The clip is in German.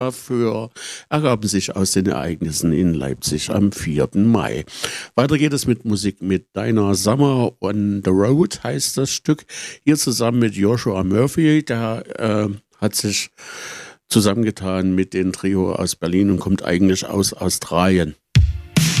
dafür ergaben sich aus den Ereignissen in Leipzig am 4. Mai. Weiter geht es mit Musik mit Dinah Summer on the Road, heißt das Stück. Hier zusammen mit Joshua Murphy, der hat sich zusammengetan mit dem Trio aus Berlin und kommt eigentlich aus Australien.